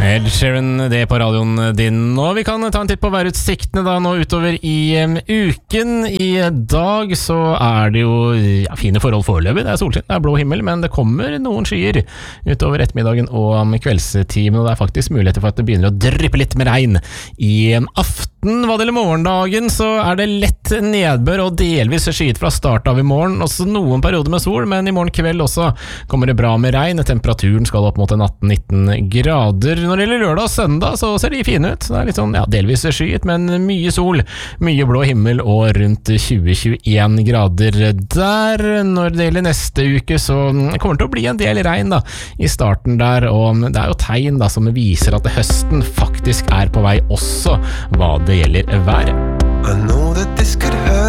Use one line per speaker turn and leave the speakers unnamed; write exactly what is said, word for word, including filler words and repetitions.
Ed Sheeran, det på radioen din. Og vi kan ta en titt på værutsiktene da nå utover i um, uken. I dag så er det jo ja, fine forhold foreløpig. Det er solskinn, det er blå himmel, men det kommer noen skyer utover ettermiddagen og um, kveldstimen, og det er faktisk muligheter for at det begynner å dryppe litt med regn. I um, aften, hva det gjelder morgendagen, så er det lett nedbør og delvis skyet fra start av i morgen. Også noen perioder med sol, men i morgen kveld også kommer det bra med regn. Temperaturen skal opp mot en atten nitten grader. Når det gjelder lørdag og søndag, så ser de fine ut. Det er litt sånn, ja, delvis skyet, men mye sol, mye blå himmel og rundt tjue til tjueen grader der. Når det gjelder neste uke, så kommer det til å bli en del regn da, i starten der, og det er jo tegn da, som viser at høsten faktisk er på vei også, hva det gjelder været.
I know that this could hurt.